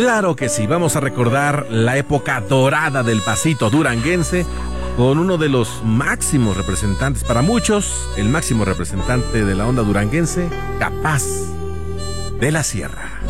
Claro que sí, vamos a recordar la época dorada del pasito duranguense con uno de los máximos representantes, para muchos, el máximo representante de la onda duranguense, Capaz de la Sierra.